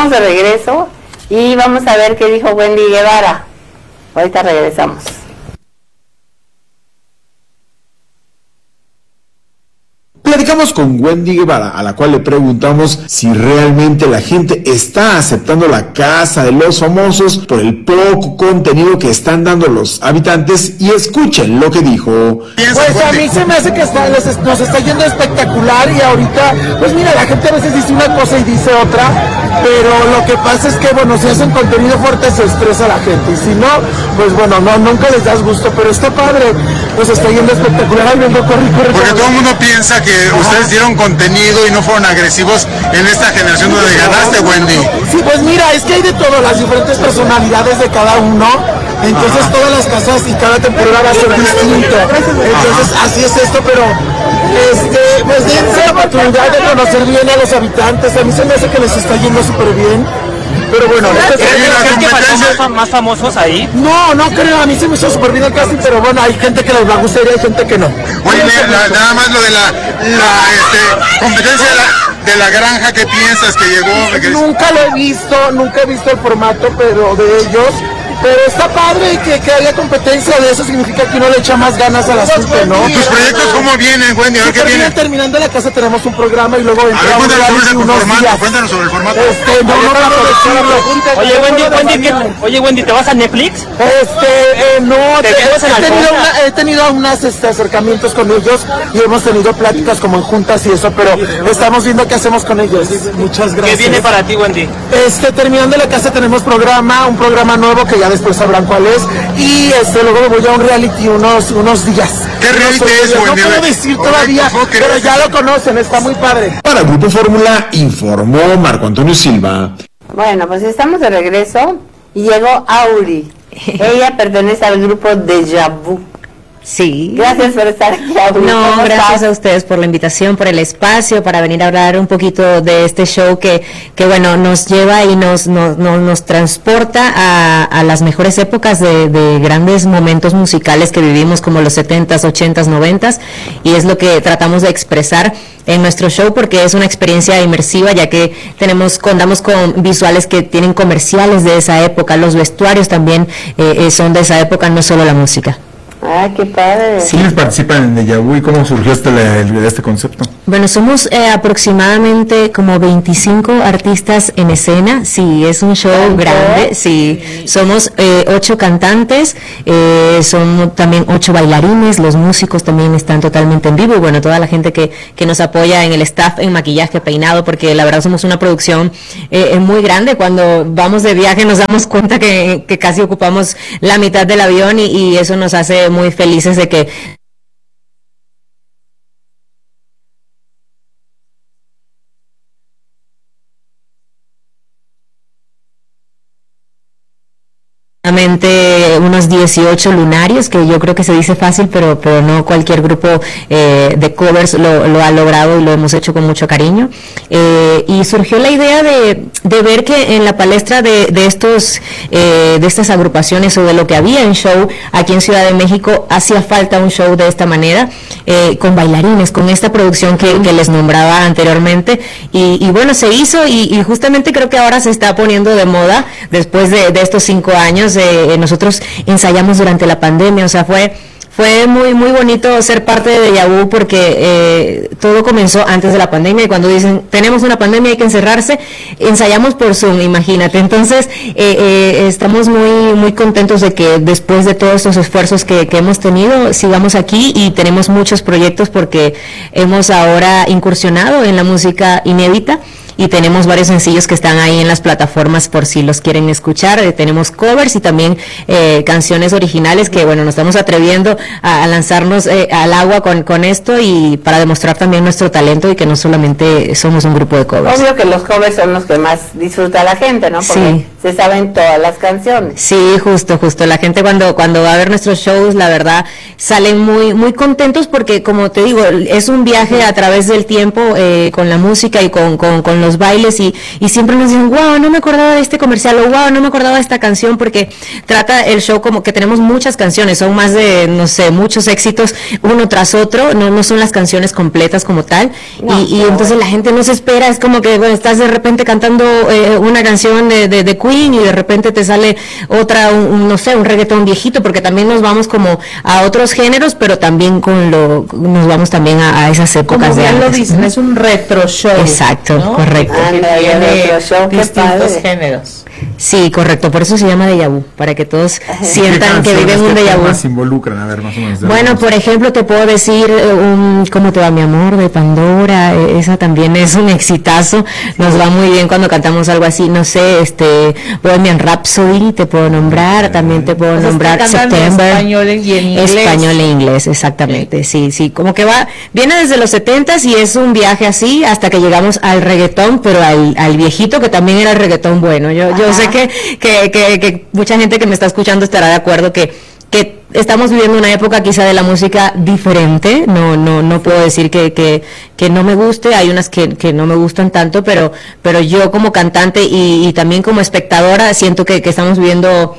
estamos de regreso y vamos a ver qué dijo Wendy Guevara. Ahorita regresamos. Platicamos con Wendy Guevara, a la cual le preguntamos si realmente la gente está aceptando la Casa de los Famosos por el poco contenido que están dando los habitantes, y escuchen lo que dijo. Pues a mí se me hace que nos está yendo espectacular, y ahorita, pues mira, la gente a veces dice una cosa y dice otra, pero lo que pasa es que, bueno, si hacen contenido fuerte se estresa la gente, y si no, pues bueno, no, nunca les das gusto, pero está padre, pues está yendo espectacular. Ahí vengo, corre. Porque todo el mundo piensa que ustedes dieron contenido y no fueron agresivos en esta generación donde ganaste, Wendy. Sí, pues mira, es que hay de todo, las diferentes personalidades de cada uno, entonces todas las casas y cada temporada va a ser distinto, entonces así es esto, pero pues dense la oportunidad de conocer bien a los habitantes. A mí se me hace que les está yendo súper bien. Pero bueno, ¿crees que faltan más famosos ahí? No creo, a mí se me hizo súper bien el casting, pero bueno, hay gente que les va a gustar y hay gente que no. Oye, nada más lo de la competencia de la granja, ¿qué piensas que llegó? Nunca he visto el formato, pero de ellos. Pero está padre que haya competencia de eso, significa que uno le echa más ganas al asunto, ¿no? ¿Tus proyectos cómo vienen, Wendy? A ver qué viene. Terminando la casa tenemos un programa y luego cuéntanos sobre el formato. Oye, Wendy, ¿te vas a Netflix? No, he tenido unos acercamientos con ellos y hemos tenido pláticas como en juntas y eso, pero estamos viendo qué hacemos con ellos. Muchas gracias. ¿Qué viene para ti, Wendy? Terminando la casa tenemos un programa nuevo que ya después sabrán cuál es, y luego me voy a un reality unos días. ¿Qué reality es, Wendy? No puedo decir todavía, pero ya lo conocen, está muy padre. Para Grupo Fórmula informó Marco Antonio Silva. Bueno, pues estamos de regreso y llegó Auri. Ella pertenece al grupo Deja Vu. Sí. Gracias por estar aquí, Auri. No, gracias a ustedes por la invitación, por el espacio, para venir a hablar un poquito de este show que bueno, nos lleva y nos transporta a las mejores épocas de grandes momentos musicales que vivimos, como los 70s, 80s, 90s, y es lo que tratamos de expresar en nuestro show, porque es una experiencia inmersiva, ya que contamos con visuales que tienen comerciales de esa época, los vestuarios también son de esa época, no solo la música. Ah, qué padre. ¿Quiénes participan en Deja Vu y cómo surgió este concepto? Bueno, somos aproximadamente como 25 artistas en escena. Sí, es un show grande. Sí, somos 8 cantantes, son también 8 bailarines, los músicos también están totalmente en vivo, y bueno, toda la gente que nos apoya en el staff, en maquillaje, peinado, porque la verdad somos una producción muy grande. Cuando vamos de viaje nos damos cuenta que casi ocupamos la mitad del avión, y eso nos hace muy felices de que unos 18 lunarios, que yo creo que se dice fácil, pero no cualquier grupo de covers lo ha logrado, y lo hemos hecho con mucho cariño, y surgió la idea de ver que en la palestra de estas agrupaciones, o de lo que había en show aquí en Ciudad de México, hacía falta un show de esta manera, con bailarines, con esta producción que les nombraba anteriormente, y bueno, se hizo, y justamente creo que ahora se está poniendo de moda después de estos 5 años. Nosotros ensayamos durante la pandemia, o sea, fue muy muy bonito ser parte de Deja Vu, porque todo comenzó antes de la pandemia, y cuando dicen tenemos una pandemia, hay que encerrarse, ensayamos por Zoom, imagínate. Entonces estamos muy muy contentos de que después de todos estos esfuerzos que hemos tenido, sigamos aquí, y tenemos muchos proyectos, porque hemos ahora incursionado en la música inédita, y tenemos varios sencillos que están ahí en las plataformas por si los quieren escuchar. Tenemos covers y también canciones originales que, bueno, nos estamos atreviendo a lanzarnos al agua con esto, y para demostrar también nuestro talento, y que no solamente somos un grupo de covers. Obvio que los covers son los que más disfruta la gente, ¿no? Porque se saben todas las canciones. Sí, justo. La gente cuando va a ver nuestros shows, la verdad, salen muy contentos porque, como te digo, es un viaje a través del tiempo con la música y con los bailes y siempre nos dicen, wow, no me acordaba de este comercial, o wow, no me acordaba de esta canción, porque trata el show como que tenemos muchas canciones, son más de, no sé, muchos éxitos uno tras otro, no son las canciones completas como tal, No, y entonces la gente no se espera, es como que, bueno, estás de repente cantando una canción de Queen y de repente te sale otra, no sé, un reggaetón viejito, porque también nos vamos como a otros géneros, pero también nos vamos también a esas épocas Como de bien antes. lo dicen, es un retro show. Exacto, ¿no? correcto. Que Retro show, qué distintos padre. géneros. Sí, correcto, por eso se llama déjà vu, para que todos ¿Qué sientan que canciones, viven un qué déjà vu. temas involucran? A ver, más o menos. Bueno, por ejemplo, te puedo decir ¿Cómo te va mi amor? De Pandora, esa también es un exitazo, nos va muy bien cuando cantamos algo así, no sé, Bohemian Rhapsody te puedo nombrar, también te puedo O sea, nombrar cantan en September. español y en inglés. Español e inglés, exactamente, sí, como que viene desde los 70s y es un viaje así hasta que llegamos al reggaetón, pero al viejito, que también era el reggaetón bueno. Yo sé que mucha gente que me está escuchando estará de acuerdo que estamos viviendo una época quizá de la música diferente, no puedo decir que no me guste, hay unas que no me gustan tanto, pero yo como cantante y también como espectadora siento que estamos viviendo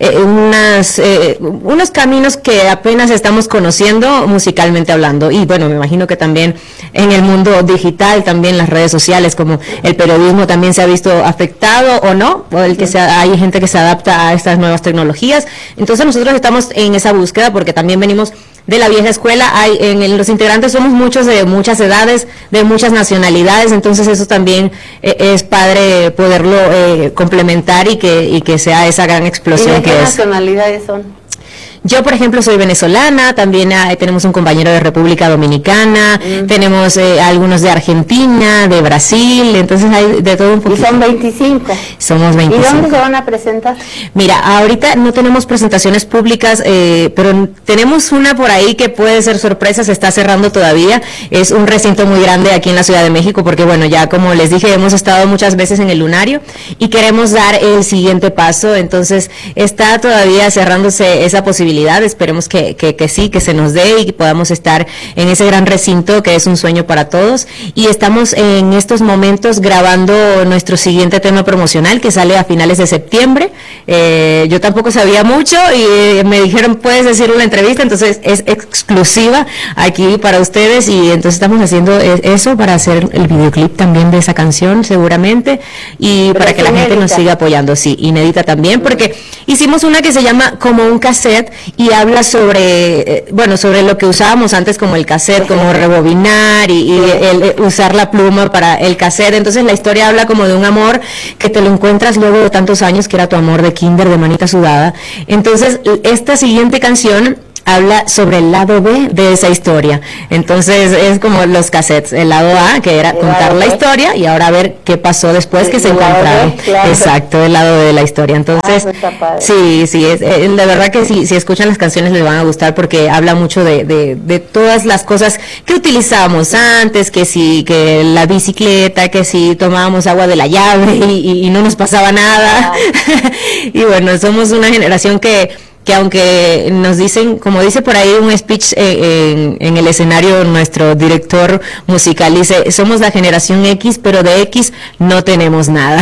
unos caminos que apenas estamos conociendo musicalmente hablando, y bueno, me imagino que también en el mundo digital, también las redes sociales, como el periodismo también se ha visto afectado o no, o hay gente que se adapta a estas nuevas tecnologías, entonces nosotros estamos en esa búsqueda porque también venimos de la vieja escuela, los integrantes somos muchos de muchas edades, de muchas nacionalidades, entonces eso también es padre poderlo complementar y que sea esa gran ¿Y explosión de qué que es. nacionalidades son? Yo, por ejemplo, soy venezolana, también tenemos un compañero de República Dominicana, tenemos algunos de Argentina, de Brasil, entonces hay de todo un Y poquito. son 25. Somos ¿Y 25. dónde se van a presentar? Mira, ahorita no tenemos presentaciones públicas, pero tenemos una por ahí que puede ser sorpresa, se está cerrando todavía. Es un recinto muy grande aquí en la Ciudad de México, porque bueno, ya como les dije, hemos estado muchas veces en el Lunario y queremos dar el siguiente paso, entonces está todavía cerrándose esa posibilidad. Esperemos que sí, que se nos dé y que podamos estar en ese gran recinto que es un sueño para todos. Y estamos en estos momentos grabando nuestro siguiente tema promocional que sale a finales de septiembre. Yo tampoco sabía mucho y me dijeron, puedes decirlo en la entrevista, entonces es exclusiva aquí para ustedes, y entonces estamos haciendo eso para hacer el videoclip también de esa canción seguramente, y Pero para es que la gente nos inédita. siga apoyando, sí, inédita también, porque hicimos una que se llama Como un cassette y habla sobre lo que usábamos antes como el cassette, como rebobinar y el usar la pluma para el cassette. Entonces la historia habla como de un amor que te lo encuentras luego de tantos años, que era tu amor de kinder, de manita sudada. Entonces esta siguiente canción habla sobre el lado B de esa historia. Entonces es como los cassettes, el lado A, que era El contar lado la B. historia, y ahora ver qué pasó después que se El lado encontraron. B, claro. Exacto, el lado B de la historia. Entonces, pues está padre. sí, es de verdad que si escuchan las canciones les van a gustar, porque habla mucho de todas las cosas que utilizábamos antes, que la bicicleta, que si tomábamos agua de la llave y no nos pasaba nada. Y bueno, somos una generación que aunque nos dicen, como dice por ahí un speech en el escenario, nuestro director musical dice, somos la generación X, pero de X no tenemos nada.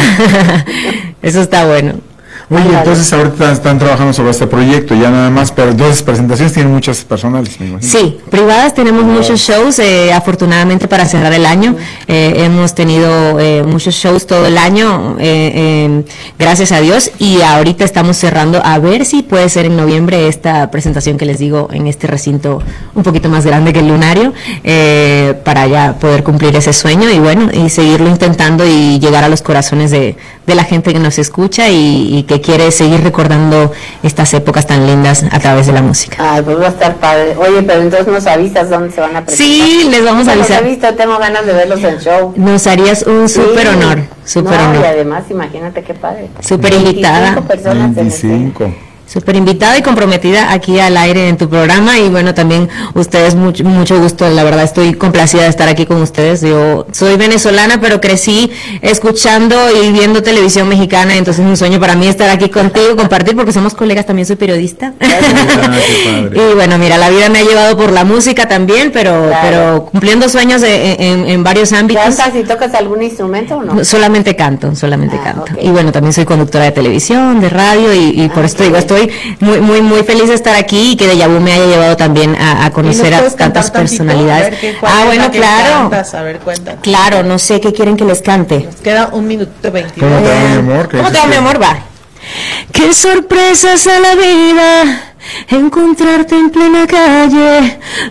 Eso está bueno. Oye, entonces ahorita están trabajando sobre este proyecto, ya nada más, pero entonces presentaciones tienen muchas personales, me imagino. Sí, privadas tenemos muchos shows, afortunadamente para cerrar el año, hemos tenido muchos shows todo el año, gracias a Dios, y ahorita estamos cerrando a ver si puede ser en noviembre esta presentación que les digo en este recinto un poquito más grande que el Lunario, para ya poder cumplir ese sueño y bueno, y seguirlo intentando y llegar a los corazones de la gente que nos escucha y que quiere seguir recordando estas épocas tan lindas a través de la música. Ay, pues va a estar padre. Oye, pero entonces nos avisas dónde se van a presentar. Sí, les vamos a Los avisar. he visto, tengo ganas de verlos en show. Nos harías un súper Sí. honor, súper No, y honor. además, imagínate qué padre. Súper 25 invitada. personas en escena. 25. Súper invitada y comprometida aquí al aire en tu programa, y bueno, también ustedes, mucho gusto, la verdad estoy complacida de estar aquí con ustedes. Yo soy venezolana, pero crecí escuchando y viendo televisión mexicana, entonces es un sueño para mí estar aquí contigo, compartir, porque somos colegas, también soy periodista. Y bueno, mira, la vida me ha llevado por la música también, pero cumpliendo sueños en varios ámbitos. ¿Cantas y tocas algún instrumento o no? Solamente canto. Okay. Y bueno, también soy conductora de televisión, de radio, y por esto digo, estoy muy feliz de estar aquí, y que Deja Vu me haya llevado también a conocer a tantas personalidades. Bueno, claro. A ver, cuéntanos. Claro, no sé qué quieren que les cante. Nos queda 1 minuto 22. ¿Cómo te va, mi amor? ¿Cómo te va, mi amor? Va. Qué sorpresas a la vida, encontrarte en plena calle,